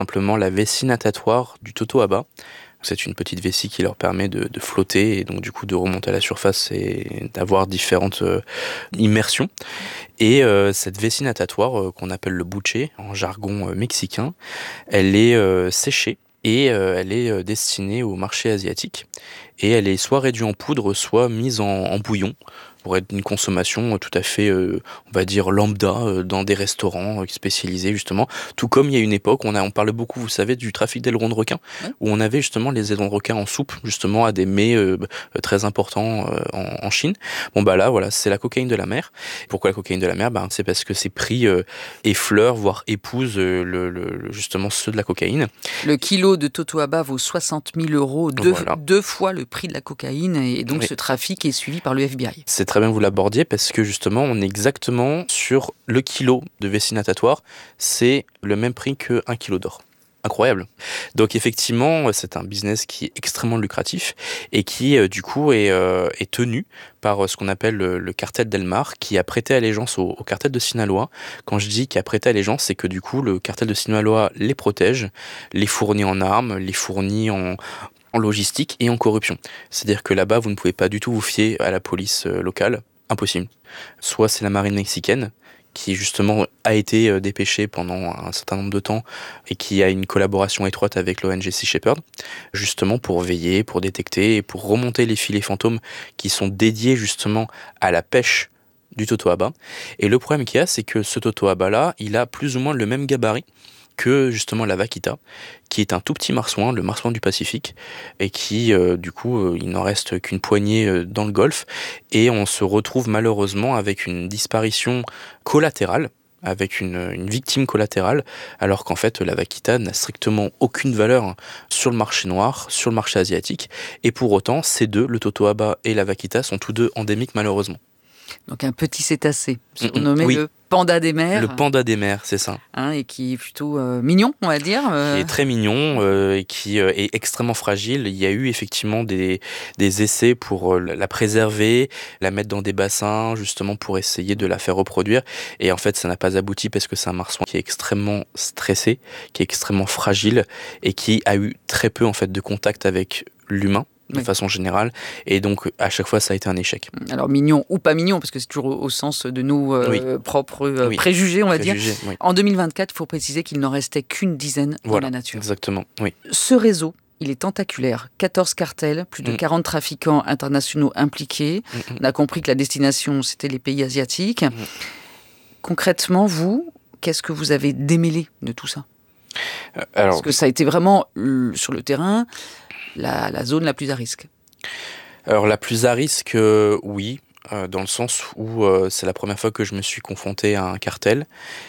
simplement la vessie natatoire du totoaba. C'est une petite vessie qui leur permet de flotter et donc du coup de remonter à la surface et d'avoir différentes immersions. Et cette vessie natatoire qu'on appelle le buche en jargon mexicain, elle est séchée et elle est destinée au marché asiatique. Et elle est soit réduite en poudre, soit mise en bouillon pour être une consommation tout à fait, on va dire, lambda dans des restaurants spécialisés justement. Tout comme il y a une époque, on parlait beaucoup, vous savez, du trafic d'ailerons de requin, où on avait justement les ailerons de requin en soupe, justement à des mets très importants en Chine. Bon bah là, voilà, c'est la cocaïne de la mer. Pourquoi la cocaïne de la mer? C'est parce que ces prix effleurent, voire épousent justement ceux de la cocaïne. Le kilo de totoaba vaut 60 000 €, Voilà. deux fois le prix de la cocaïne, et donc ce trafic est suivi par le FBI. C'est très bien que vous l'abordiez parce que justement, on est exactement sur le kilo de vessie natatoire. C'est le même prix qu'un kilo d'or. Incroyable. Donc effectivement, c'est un business qui est extrêmement lucratif et qui du coup est tenu par ce qu'on appelle le cartel d'El Mar, qui a prêté allégeance au cartel de Sinaloa. Quand je dis qu'il a prêté allégeance, c'est que du coup le cartel de Sinaloa les protège, les fournit en armes, les fournit en logistique et en corruption. C'est-à-dire que là-bas, vous ne pouvez pas du tout vous fier à la police locale. Impossible. Soit c'est la marine mexicaine, qui justement a été dépêchée pendant un certain nombre de temps et qui a une collaboration étroite avec l'ONG Sea Shepherd, justement pour veiller, pour détecter et pour remonter les filets fantômes qui sont dédiés justement à la pêche du totoaba. Et le problème qu'il y a, c'est que ce totoaba-là, il a plus ou moins le même gabarit que justement la vaquita, qui est un tout petit marsouin, le marsouin du Pacifique, et qui, du coup, il n'en reste qu'une poignée dans le golfe, et on se retrouve malheureusement avec une disparition collatérale, avec une victime collatérale, alors qu'en fait la vaquita n'a strictement aucune valeur sur le marché noir, sur le marché asiatique, et pour autant, ces deux, le totoaba et la vaquita, sont tous deux endémiques malheureusement. Donc un petit cétacé, surnommé Oui. le panda des mers. Le panda des mers, c'est ça. Et qui est plutôt mignon, on va dire. Qui est très mignon et qui est extrêmement fragile. Il y a eu effectivement des essais pour la préserver, la mettre dans des bassins, justement pour essayer de la faire reproduire. Et en fait, ça n'a pas abouti parce que c'est un marsouin qui est extrêmement stressé, qui est extrêmement fragile et qui a eu très peu en fait de contact avec l'humain. De façon générale, et donc à chaque fois ça a été un échec. Alors mignon ou pas mignon, parce que c'est toujours au sens de nos propres préjugés, on va dire. Oui. En 2024, il faut préciser qu'il n'en restait qu'une dizaine dans la nature. Exactement, oui. Ce réseau, il est tentaculaire. 14 cartels, plus de 40 trafiquants internationaux impliqués. On a compris que la destination, c'était les pays asiatiques. Concrètement, vous, qu'est-ce que vous avez démêlé de tout ça? Parce que ça a été vraiment, sur le terrain, la zone la plus à risque. Alors la plus à risque, oui, dans le sens où c'est la première fois que je me suis confronté à un cartel.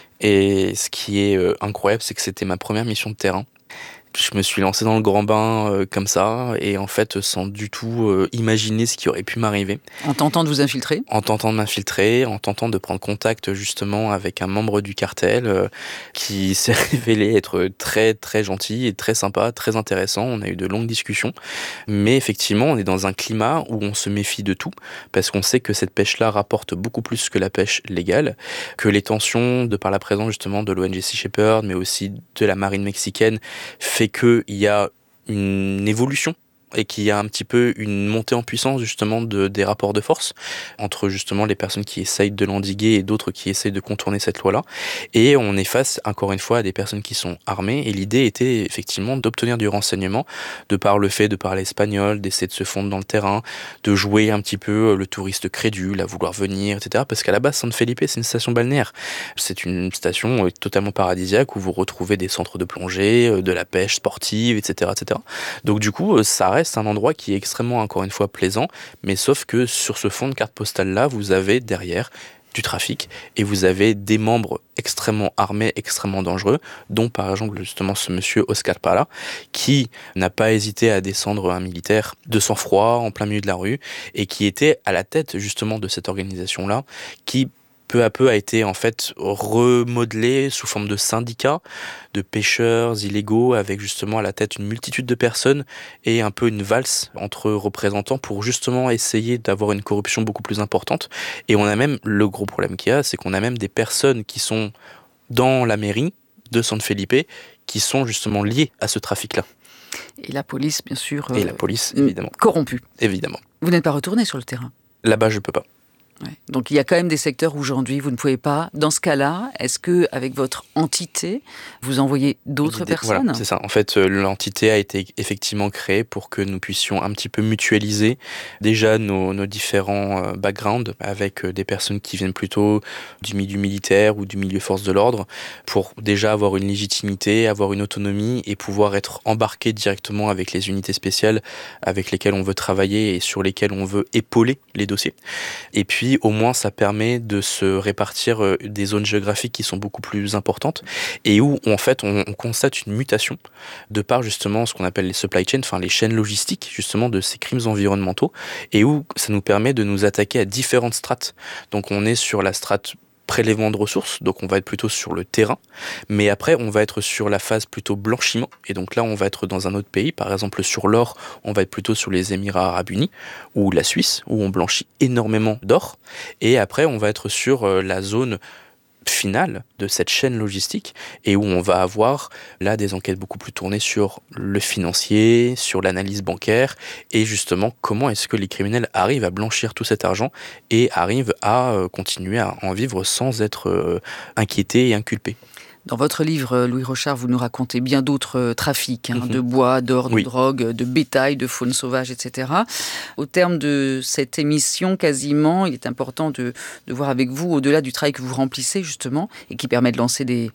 Et ce qui est incroyable, c'est que c'était ma première mission de terrain. Je me suis lancé dans le grand bain comme ça, et en fait sans du tout imaginer ce qui aurait pu m'arriver. En tentant de vous infiltrer? En tentant de m'infiltrer, en tentant de prendre contact justement avec un membre du cartel qui s'est révélé être très très gentil et très sympa, très intéressant. On a eu de longues discussions, mais effectivement on est dans un climat où on se méfie de tout, parce qu'on sait que cette pêche-là rapporte beaucoup plus que la pêche légale, que les tensions, de par la présence justement de l'ONG Sea Shepherd, mais aussi de la marine mexicaine, fait qu'il y a une évolution et qu'il y a un petit peu une montée en puissance justement des rapports de force entre justement les personnes qui essayent de l'endiguer et d'autres qui essayent de contourner cette loi-là. Et on est face, encore une fois, à des personnes qui sont armées, et l'idée était effectivement d'obtenir du renseignement de par le fait de parler espagnol, d'essayer de se fondre dans le terrain, de jouer un petit peu le touriste crédule à vouloir venir, etc. Parce qu'à la base, San Felipe, c'est une station balnéaire. C'est une station totalement paradisiaque où vous retrouvez des centres de plongée, de la pêche sportive, etc., etc. Donc du coup, ça reste un endroit qui est extrêmement, encore une fois, plaisant, mais sauf que sur ce fond de carte postale-là, vous avez derrière du trafic, et vous avez des membres extrêmement armés, extrêmement dangereux, dont par exemple justement ce monsieur Oscar Pala, qui n'a pas hésité à descendre un militaire de sang-froid en plein milieu de la rue, et qui était à la tête justement de cette organisation-là, qui peu à peu a été en fait remodelé sous forme de syndicats de pêcheurs illégaux, avec justement à la tête une multitude de personnes et un peu une valse entre représentants pour justement essayer d'avoir une corruption beaucoup plus importante. Et on a même, le gros problème qu'il y a, c'est qu'on a même des personnes qui sont dans la mairie de San Felipe qui sont justement liés à ce trafic-là. Et la police, bien sûr. Et la police, évidemment. Corrompue. Évidemment. Vous n'êtes pas retourné sur le terrain? Là-bas, je ne peux pas. Ouais. Donc il y a quand même des secteurs où aujourd'hui vous ne pouvez pas. Dans ce cas-là, est-ce que avec votre entité, vous envoyez d'autres personnes? Voilà, c'est ça. En fait, l'entité a été effectivement créée pour que nous puissions un petit peu mutualiser déjà nos différents backgrounds avec des personnes qui viennent plutôt du milieu militaire ou du milieu force de l'ordre, pour déjà avoir une légitimité, avoir une autonomie et pouvoir être embarqué directement avec les unités spéciales avec lesquelles on veut travailler et sur lesquelles on veut épauler les dossiers. Et puis au moins ça permet de se répartir des zones géographiques qui sont beaucoup plus importantes et où en fait on constate une mutation de par justement ce qu'on appelle les supply chains, enfin les chaînes logistiques justement de ces crimes environnementaux, et où ça nous permet de nous attaquer à différentes strates. Donc on est sur la strate prélèvement de ressources, donc on va être plutôt sur le terrain, mais après on va être sur la phase plutôt blanchiment, et donc là on va être dans un autre pays, par exemple sur l'or, on va être plutôt sur les Émirats Arabes Unis, ou la Suisse, où on blanchit énormément d'or, et après on va être sur la zone finale de cette chaîne logistique et où on va avoir là des enquêtes beaucoup plus tournées sur le financier, sur l'analyse bancaire et justement comment est-ce que les criminels arrivent à blanchir tout cet argent et arrivent à continuer à en vivre sans être inquiétés et inculpés. Dans votre livre, Louis Rochard, vous nous racontez bien d'autres trafics, de bois, d'or, de drogue, de bétail, de faune sauvage, etc. Au terme de cette émission, quasiment, il est important de voir avec vous, au-delà du travail que vous remplissez, justement, et qui permet de lancer des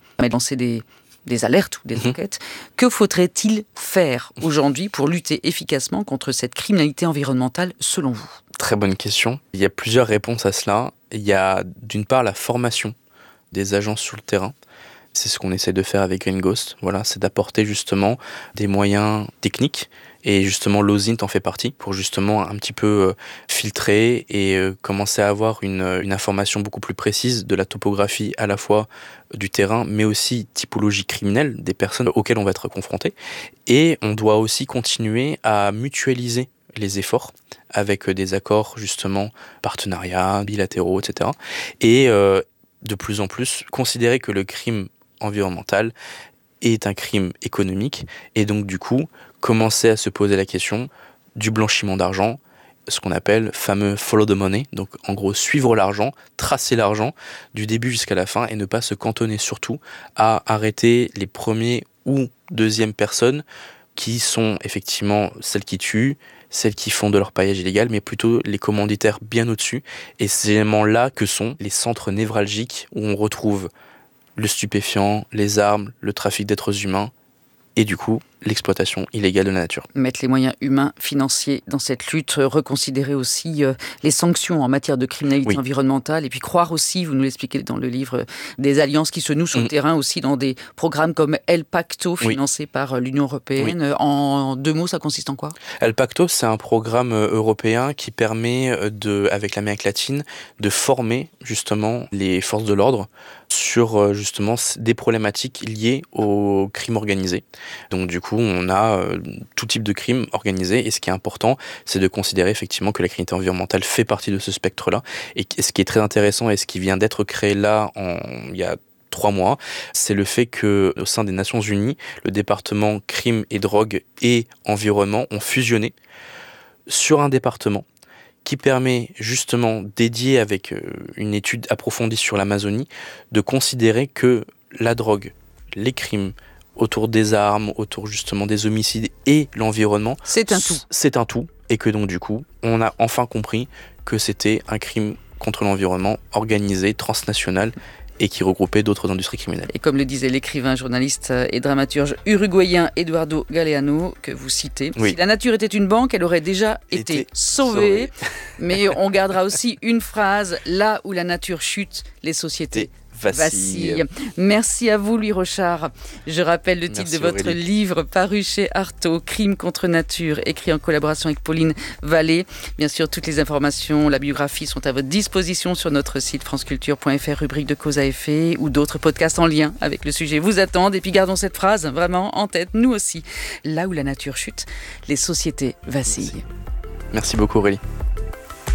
alertes ou des enquêtes, que faudrait-il faire aujourd'hui pour lutter efficacement contre cette criminalité environnementale, selon vous? Très bonne question. Il y a plusieurs réponses à cela. Il y a d'une part la formation des agents sur le terrain. C'est ce qu'on essaie de faire avec Green Ghost. Voilà, c'est d'apporter justement des moyens techniques. Et justement, l'OSINT en fait partie pour justement un petit peu filtrer et commencer à avoir une information beaucoup plus précise de la topographie à la fois du terrain, mais aussi typologie criminelle des personnes auxquelles on va être confronté. Et on doit aussi continuer à mutualiser les efforts avec des accords justement partenariats, bilatéraux, etc. Et de plus en plus considérer que le crime environnemental est un crime économique et donc du coup commencer à se poser la question du blanchiment d'argent, ce qu'on appelle fameux follow the money, donc en gros suivre l'argent, tracer l'argent du début jusqu'à la fin et ne pas se cantonner surtout à arrêter les premiers ou deuxièmes personnes qui sont effectivement celles qui tuent, celles qui font de leur paillage illégal, mais plutôt les commanditaires bien au-dessus. Et c'est éléments là que sont les centres névralgiques où on retrouve le stupéfiant, les armes, le trafic d'êtres humains et du coup l'exploitation illégale de la nature. Mettre les moyens humains, financiers dans cette lutte, reconsidérer aussi les sanctions en matière de criminalité environnementale et puis croire aussi, vous nous l'expliquez dans le livre, des alliances qui se nouent sur le terrain aussi dans des programmes comme El Pacto financé par l'Union européenne. En 2 mots, ça consiste en quoi? El Pacto, c'est un programme européen qui permet, avec l'Amérique latine, de former justement les forces de l'ordre sur justement des problématiques liées au crime organisé. Donc du coup, on a tout type de crimes organisés et ce qui est important, c'est de considérer effectivement que la criminalité environnementale fait partie de ce spectre-là. Et ce qui est très intéressant et ce qui vient d'être créé là il y a 3 mois, c'est le fait qu'au sein des Nations Unies, le département crime et drogue et environnement ont fusionné sur un département qui permet justement, dédié avec une étude approfondie sur l'Amazonie, de considérer que la drogue, les crimes autour des armes, autour justement des homicides et l'environnement, c'est un tout. C'est un tout, et que donc du coup, on a enfin compris que c'était un crime contre l'environnement organisé, transnational, et qui regroupait d'autres industries criminelles. Et comme le disait l'écrivain, journaliste et dramaturge uruguayen Eduardo Galeano, que vous citez, si la nature était une banque, elle aurait déjà été sauvée. Mais on gardera aussi une phrase, là où la nature chute, les sociétés vacille. Merci à vous, Louis Rochard. Je rappelle le titre de votre livre paru chez Artaud, Crime contre nature, écrit en collaboration avec Pauline Vallée. Bien sûr, toutes les informations, la biographie sont à votre disposition sur notre site franceculture.fr, rubrique de cause à effet, ou d'autres podcasts en lien avec le sujet vous attendent. Et puis gardons cette phrase vraiment en tête, nous aussi. Là où la nature chute, les sociétés vacillent. Merci beaucoup, Aurélie.